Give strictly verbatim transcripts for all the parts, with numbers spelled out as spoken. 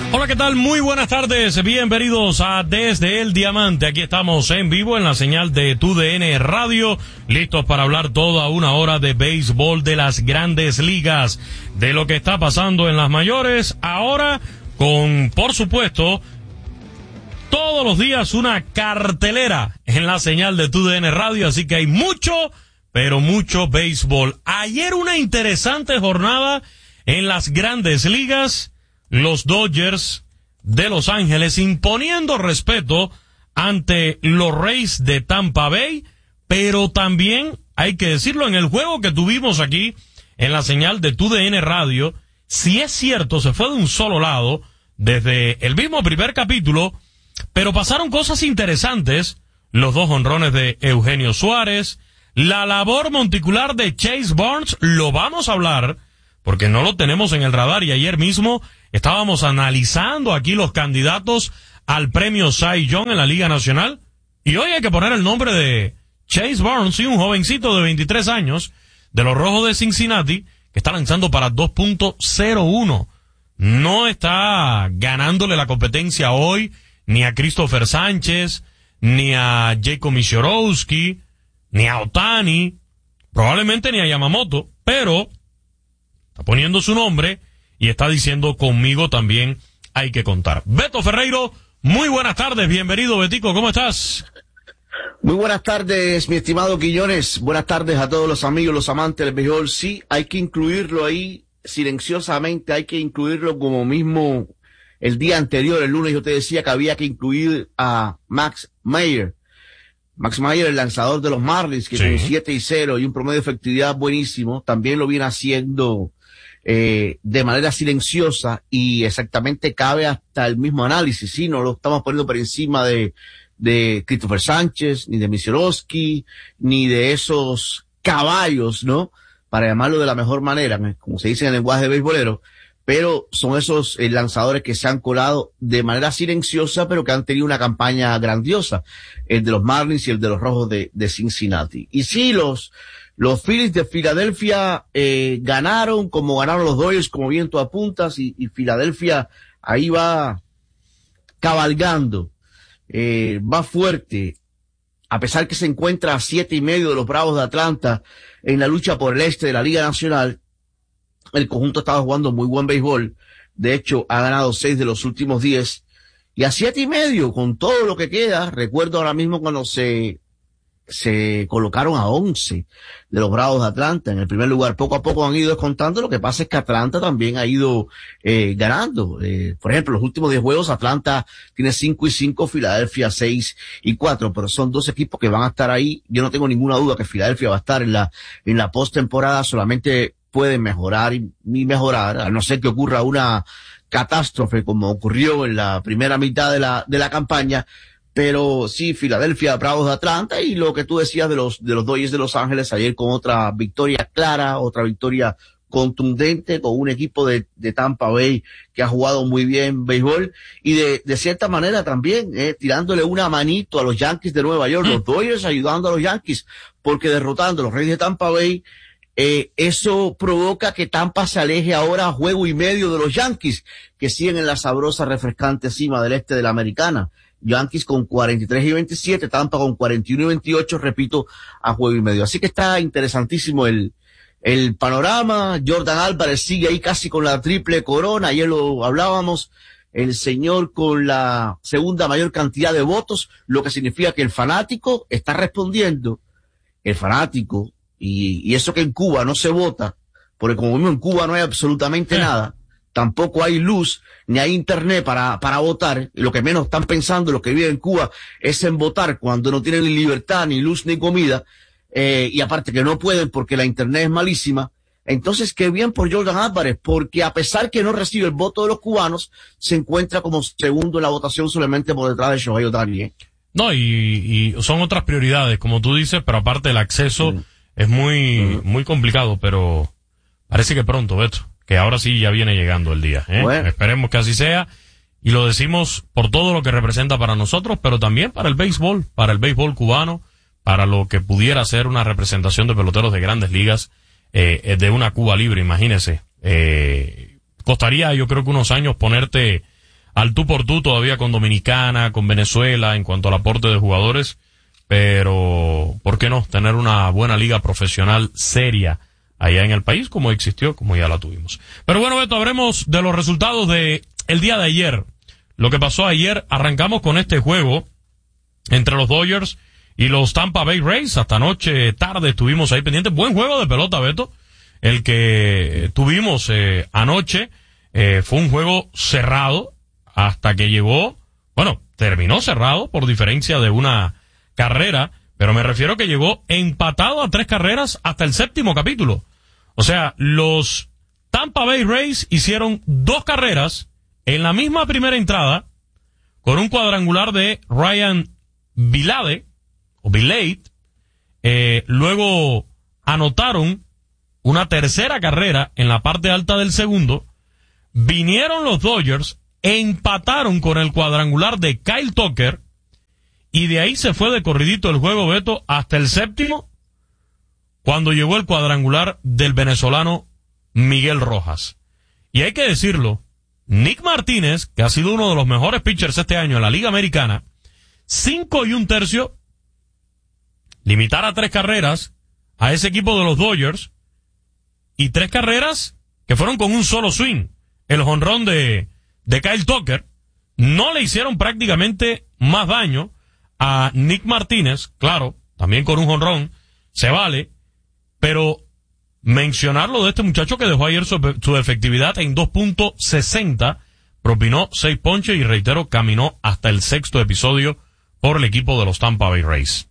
Hola, ¿qué tal? Muy buenas tardes, bienvenidos a Desde el Diamante. Aquí estamos en vivo en la señal de Tu D N Radio, listos para hablar toda una hora de béisbol de las grandes ligas, de lo que está pasando en las mayores, ahora con, por supuesto, todos los días una cartelera en la señal de Tu D N Radio, así que hay mucho, pero mucho béisbol. Ayer una interesante jornada en las grandes ligas. Los Dodgers de Los Ángeles imponiendo respeto ante los Rays de Tampa Bay, pero también, hay que decirlo, en el juego que tuvimos aquí en la señal de Tu D N Radio, si es cierto, se fue de un solo lado desde el mismo primer capítulo, pero pasaron cosas interesantes, los dos jonrones de Eugenio Suárez, la labor monticular de Chase Barnes, lo vamos a hablar, porque no lo tenemos en el radar, y ayer mismo estábamos analizando aquí los candidatos al premio Cy Young en la Liga Nacional, y hoy hay que poner el nombre de Chase Barnes, un jovencito de veintitrés años, de los Rojos de Cincinnati, que está lanzando para dos punto cero uno. No está ganándole la competencia hoy ni a Christopher Sánchez, ni a Jacob Misiorowski, ni a Ohtani, probablemente ni a Yamamoto, pero está poniendo su nombre y está diciendo conmigo también hay que contar. Beto Ferreiro, muy buenas tardes, bienvenido Betico, ¿cómo estás? Muy buenas tardes, mi estimado Quiñones, buenas tardes a todos los amigos, los amantes del béisbol. Sí, hay que incluirlo ahí silenciosamente, hay que incluirlo como mismo el día anterior, el lunes yo te decía que había que incluir a Max Meyer. Max Meyer, el lanzador de los Marlins, que sí, con siete y cero y un promedio de efectividad buenísimo, también lo viene haciendo eh, de manera silenciosa y exactamente cabe hasta el mismo análisis, sí, no lo estamos poniendo por encima de, de Christopher Sánchez, ni de Misiorowski, ni de esos caballos, ¿no? Para llamarlo de la mejor manera, como se dice en el lenguaje beisbolero, pero son esos eh, lanzadores que se han colado de manera silenciosa, pero que han tenido una campaña grandiosa, el de los Marlins y el de los Rojos de, de Cincinnati. Y sí, los, los Phillies de Filadelfia eh, ganaron, como ganaron los Dodgers, como bien tú apuntas, y, y Filadelfia ahí va cabalgando, eh, va fuerte, a pesar que se encuentra a siete y medio de los Bravos de Atlanta en la lucha por el este de la Liga Nacional. El conjunto estaba jugando muy buen béisbol. De hecho, ha ganado seis de los últimos diez. Y a siete y medio, con todo lo que queda, recuerdo ahora mismo cuando se, se colocaron a once de los Bravos de Atlanta en el primer lugar. Poco a poco han ido descontando. Lo que pasa es que Atlanta también ha ido, eh, ganando. Eh, por ejemplo, los últimos diez juegos, Atlanta tiene cinco y cinco, Filadelfia seis y cuatro. Pero son dos equipos que van a estar ahí. Yo no tengo ninguna duda que Filadelfia va a estar en la, en la postemporada. Solamente pueden mejorar y, y mejorar, a no ser que ocurra una catástrofe como ocurrió en la primera mitad de la, de la campaña, pero sí, Filadelfia, Bravos de Atlanta, y lo que tú decías de los, de los Dodgers de Los Ángeles ayer con otra victoria clara, otra victoria contundente, con un equipo de, de Tampa Bay que ha jugado muy bien béisbol, y de, de cierta manera también, eh, tirándole una manito a los Yankees de Nueva York, los Dodgers ayudando a los Yankees, porque derrotando a los Reyes de Tampa Bay, Eh, eso provoca que Tampa se aleje ahora a juego y medio de los Yankees, que siguen en la sabrosa, refrescante cima del este de la Americana. Yankees con cuarenta y tres y veintisiete, Tampa con cuarenta y uno y veintiocho, repito, a juego y medio. Así que está interesantísimo el, el panorama. Jordan Álvarez sigue ahí casi con la triple corona, ayer lo hablábamos, el señor con la segunda mayor cantidad de votos, lo que significa que el fanático está respondiendo, el fanático. Y, y eso que en Cuba no se vota, porque como mismo en Cuba no hay absolutamente nada, tampoco hay luz, ni hay internet para, para votar, y lo que menos están pensando los que viven en Cuba es en votar cuando no tienen ni libertad, ni luz, ni comida, eh, y aparte que no pueden porque la internet es malísima. Entonces, qué bien por Jordan Álvarez, porque a pesar que no recibe el voto de los cubanos, se encuentra como segundo en la votación solamente por detrás de Shohei Ohtani, ¿eh? No, y, y son otras prioridades, como tú dices, pero aparte el acceso mm. es muy, mm. muy complicado, pero parece que pronto, Beto, que ahora sí ya viene llegando el día, ¿eh? Bueno. Esperemos que así sea, y lo decimos por todo lo que representa para nosotros, pero también para el béisbol, para el béisbol cubano, para lo que pudiera ser una representación de peloteros de grandes ligas, eh, de una Cuba libre, imagínese. Eh, costaría, yo creo que unos años ponerte al tú por tú todavía con Dominicana, con Venezuela en cuanto al aporte de jugadores, pero ¿por qué no tener una buena liga profesional seria allá en el país como existió, como ya la tuvimos? Pero bueno, Beto, hablemos de los resultados de el día de ayer. Lo que pasó ayer, arrancamos con este juego entre los Dodgers y los Tampa Bay Rays. Hasta anoche tarde estuvimos ahí pendientes. Buen juego de pelota, Beto, el que tuvimos eh, anoche. Eh, fue un juego cerrado hasta que llegó, bueno, terminó cerrado por diferencia de una carrera, pero me refiero que llegó empatado a tres carreras hasta el séptimo capítulo. O sea, los Tampa Bay Rays hicieron dos carreras en la misma primera entrada con un cuadrangular de Ryan Vilade, o Vilade, eh, luego anotaron una tercera carrera en la parte alta del segundo, vinieron los Dodgers, empataron con el cuadrangular de Kyle Tucker, y de ahí se fue de corridito el juego, Beto, hasta el séptimo, cuando llegó el cuadrangular del venezolano Miguel Rojas. Y hay que decirlo, Nick Martínez, que ha sido uno de los mejores pitchers este año en la Liga Americana, cinco y un tercio, limitar a tres carreras a ese equipo de los Dodgers, y tres carreras que fueron con un solo swing. El jonrón de, de Kyle Tucker, no le hicieron prácticamente más daño a Nick Martínez, claro, también con un jonrón, se vale, pero mencionarlo de este muchacho que dejó ayer su, su efectividad en dos punto sesenta, propinó seis ponches y reitero, caminó hasta el sexto episodio por el equipo de los Tampa Bay Rays.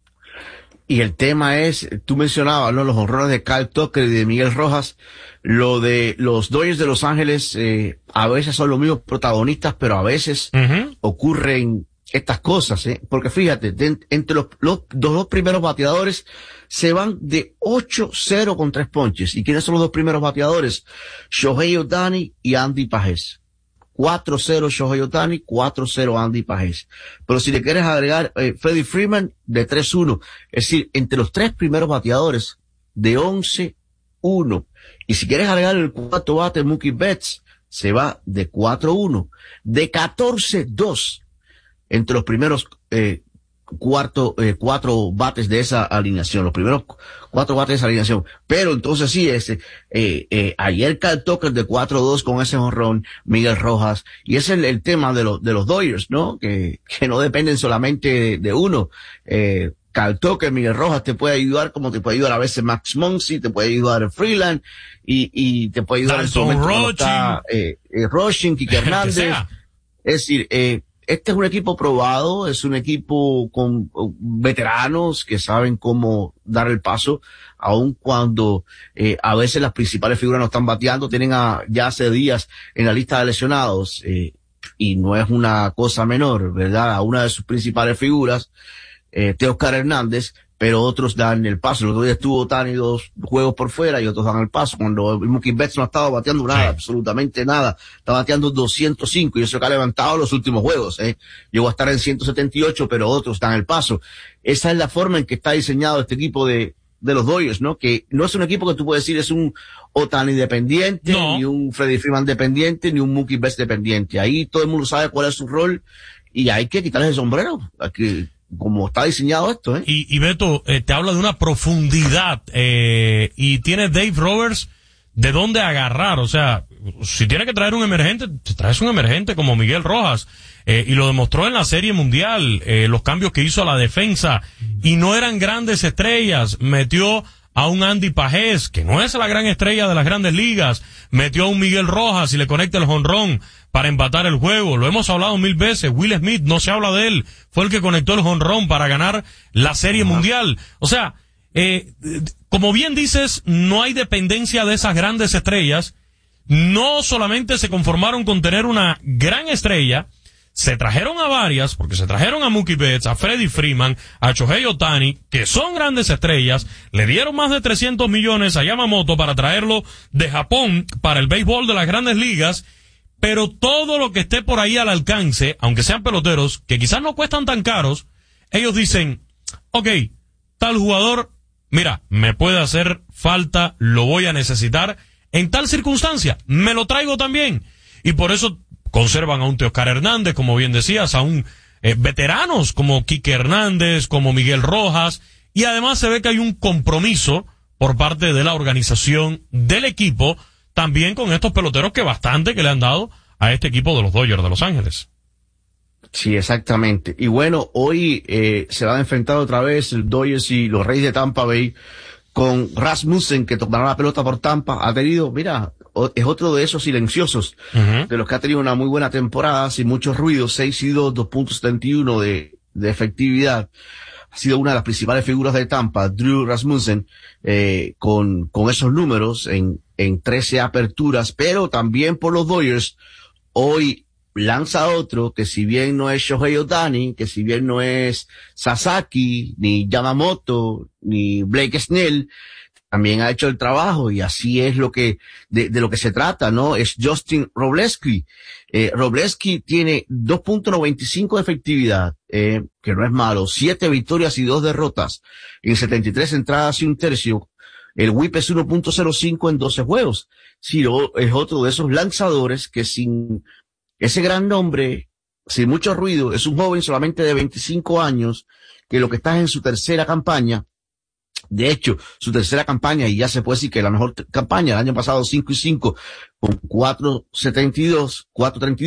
Y el tema es, tú mencionabas, ¿no?, los honrones de Kyle Tucker y de Miguel Rojas. Lo de los Dodgers de Los Ángeles, eh, a veces son los mismos protagonistas, pero a veces uh-huh. ocurren estas cosas, ¿eh? Porque fíjate, de, entre los, los, los dos primeros bateadores se van de ocho cero con tres ponches. ¿Y quiénes son los dos primeros bateadores? Shohei Ohtani y Andy Pages. cuatro cero Shohei Ohtani, cuatro cero Andy Pages. Pero si le quieres agregar eh, Freddie Freeman, de tres uno. Es decir, entre los tres primeros bateadores, de once uno. Y si quieres agregar el cuarto bate, Mookie Betts, se va de cuatro uno. De catorce dos. Entre los primeros eh, cuarto, eh, cuatro bates de esa alineación, los primeros cuatro bates de esa alineación. Pero entonces sí, ese, eh, eh, ayer Kyle Tucker de cuatro dos con ese jonrón, Miguel Rojas, y ese es el, el tema de los, de los Dodgers, ¿no? Que, que no dependen solamente de, de uno. Eh, Kyle Tucker, Miguel Rojas te puede ayudar, como te puede ayudar a veces Max Muncy, te puede ayudar Freeland, y, y te puede ayudar Dalton en su momento está, eh, eh, Rochin, Kike Hernández. Es decir, eh, este es un equipo probado, es un equipo con veteranos que saben cómo dar el paso, aun cuando eh, a veces las principales figuras no están bateando, tienen a, ya hace días en la lista de lesionados, eh, y no es una cosa menor, ¿verdad? A una de sus principales figuras, eh, Teoscar Hernández, pero otros dan el paso. El otro día estuvo Ohtani dos juegos por fuera y otros dan el paso. Cuando Mookie Betts no ha estado bateando nada, sí. absolutamente nada. Está bateando doscientos cinco y eso que ha levantado los últimos juegos, eh. Llegó a estar en ciento setenta y ocho, pero otros dan el paso. Esa es la forma en que está diseñado este equipo de, de los Dodgers, ¿no? Que no es un equipo que tú puedes decir es un Ohtani dependiente, no. ni un Freddie Freeman dependiente, ni un Mookie Betts dependiente. Ahí todo el mundo sabe cuál es su rol y hay que quitarles el sombrero. Aquí, como está diseñado esto, ¿eh? Y, y Beto, eh, te habla de una profundidad, eh, y tiene Dave Roberts de dónde agarrar, o sea, si tiene que traer un emergente, te traes un emergente como Miguel Rojas, eh, y lo demostró en la Serie Mundial, eh, los cambios que hizo a la defensa, y no eran grandes estrellas, metió a un Andy Pages, que no es la gran estrella de las grandes ligas, metió a un Miguel Rojas y le conecta el jonrón para empatar el juego. Lo hemos hablado mil veces. Will Smith, no se habla de él. Fue el que conectó el jonrón para ganar la Serie uh-huh. Mundial. O sea, eh, como bien dices, no hay dependencia de esas grandes estrellas. No solamente se conformaron con tener una gran estrella, se trajeron a varias, porque se trajeron a Mookie Betts, a Freddie Freeman, a Shohei Ohtani, que son grandes estrellas, le dieron más de trescientos millones a Yamamoto para traerlo de Japón para el béisbol de las grandes ligas, pero todo lo que esté por ahí al alcance, aunque sean peloteros, que quizás no cuestan tan caros, ellos dicen, ok, tal jugador, mira, me puede hacer falta, lo voy a necesitar, en tal circunstancia, me lo traigo también. Y por eso conservan a un Teoscar Hernández, como bien decías, a un eh, veteranos como Quique Hernández, como Miguel Rojas, y además se ve que hay un compromiso por parte de la organización del equipo, también con estos peloteros que bastante que le han dado a este equipo de los Dodgers de Los Ángeles. Sí, exactamente. Y bueno, hoy eh, se van a enfrentar otra vez el Dodgers y los Reyes de Tampa Bay con Rasmussen, que tomará la pelota por Tampa. Ha tenido, mira, o, es otro de esos silenciosos, uh-huh. de los que ha tenido una muy buena temporada, sin muchos ruidos, seis y dos, dos punto setenta y uno de, de efectividad. Ha sido una de las principales figuras de Tampa, Drew Rasmussen, eh, con, con esos números en, en trece aperturas, pero también por los Dodgers, hoy lanza otro que si bien no es Shohei Ohtani, que si bien no es Sasaki, ni Yamamoto, ni Blake Snell, también ha hecho el trabajo y así es lo que, de, de lo que se trata, ¿no? Es Justin Robleski. Eh, Robleski tiene dos punto noventa y cinco de efectividad, eh, que no es malo, siete victorias y dos derrotas en setenta y tres entradas y un tercio. El whip es uno punto cero cinco en doce juegos. Sí, es otro de esos lanzadores que sin ese gran nombre, sin mucho ruido, es un joven solamente de veinticinco años, que lo que está es en su tercera campaña. De hecho, su tercera campaña, y ya se puede decir que la mejor campaña, el año pasado cinco y cinco, con cuatro setenta y dos, cuatro treinta y dos,